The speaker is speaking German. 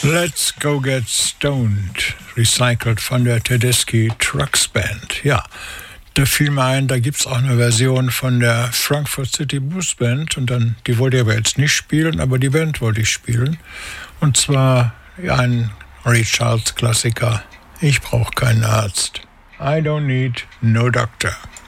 Let's Go Get Stoned, recycelt von der Tedeschi Trucks Band. Ja, da fiel mir ein, da gibt's auch eine Version von der Frankfurt City Blues Band und dann, die wollte ich aber jetzt nicht spielen, aber die Band wollte ich spielen. Und zwar ein Ray Charles Klassiker, Ich brauche keinen Arzt. I don't need no doctor.